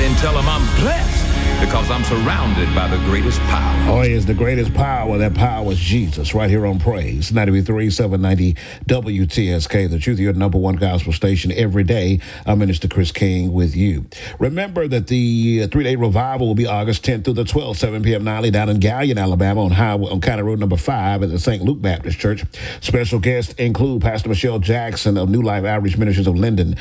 somebody and tell them I'm blessed because I'm surrounded by the greatest power. Oh, he is the greatest power. That power is Jesus, right here on Praise 93.3 790 WTSK, the truth, your number one gospel station every day. I'm Minister Chris King with you. Remember that the three-day revival will be August 10th through the 12th, 7 p.m. nightly down in Galion, Alabama on County Road number 5 at the St. Luke Baptist Church. Special guests include Pastor Michelle Jackson of New Life Outreach Ministries of Linden,